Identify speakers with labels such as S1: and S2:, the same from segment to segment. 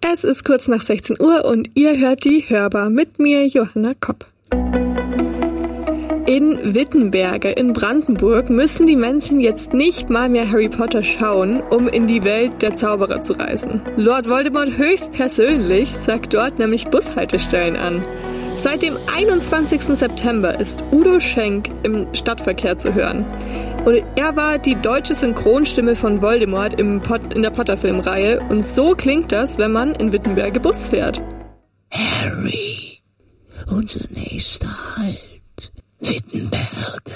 S1: Es ist kurz nach 16 Uhr und ihr hört die Hörbar mit mir, Johanna Kopp. In Wittenberge in Brandenburg müssen die Menschen jetzt nicht mal mehr Harry Potter schauen, um in die Welt der Zauberer zu reisen. Lord Voldemort höchstpersönlich sagt dort nämlich Bushaltestellen an. Seit dem 21. September ist Udo Schenk im Stadtverkehr zu hören. Und er war die deutsche Synchronstimme von Voldemort in der Potter-Filmreihe. Und so klingt das, wenn man in Wittenberge Bus fährt.
S2: Harry, unser nächster Halt. Wittenberge,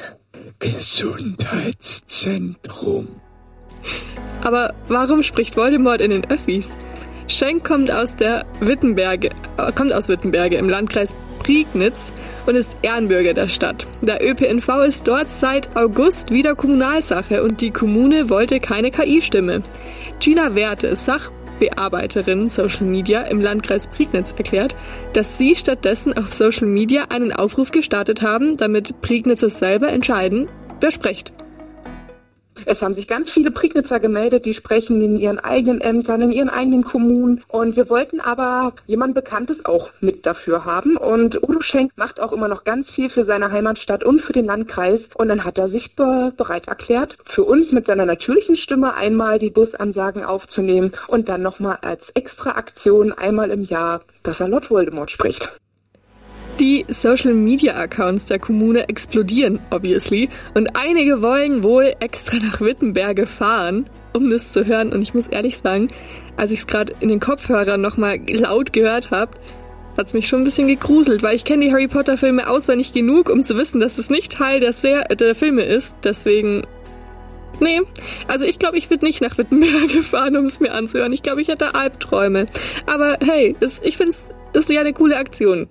S2: Gesundheitszentrum.
S1: Aber warum spricht Voldemort in den Öffis? Schenk kommt aus Wittenberge im Landkreis Prignitz und ist Ehrenbürger der Stadt. Der ÖPNV ist dort seit August wieder Kommunalsache und die Kommune wollte keine KI-Stimme. Gina Werte, Sachbearbeiterin Social Media im Landkreis Prignitz, erklärt, dass sie stattdessen auf Social Media einen Aufruf gestartet haben, damit Prignitzer selber entscheiden, wer spricht.
S3: Es haben sich ganz viele Prignitzer gemeldet, die sprechen in ihren eigenen Ämtern, in ihren eigenen Kommunen. Und wir wollten aber jemand Bekanntes auch mit dafür haben. Und Udo Schenk macht auch immer noch ganz viel für seine Heimatstadt und für den Landkreis. Und dann hat er sich bereit erklärt, für uns mit seiner natürlichen Stimme einmal die Busansagen aufzunehmen und dann nochmal als extra Aktion einmal im Jahr, dass er Lord Voldemort spricht.
S1: Die Social-Media-Accounts der Kommune explodieren, obviously. Und einige wollen wohl extra nach Wittenberge fahren, um das zu hören. Und ich muss ehrlich sagen, als ich es gerade in den Kopfhörern nochmal laut gehört habe, hat es mich schon ein bisschen gegruselt, weil ich kenne die Harry Potter-Filme auswendig genug, um zu wissen, dass es nicht Teil der Filme ist. Deswegen, nee. Also ich glaube, ich würde nicht nach Wittenberge fahren, um es mir anzuhören. Ich glaube, ich hätte Albträume. Aber hey, ich finde es ist ja eine coole Aktion.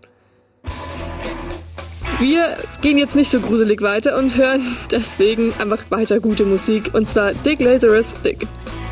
S1: Wir gehen jetzt nicht so gruselig weiter und hören deswegen einfach weiter gute Musik. Und zwar Dick Lazarus Dick.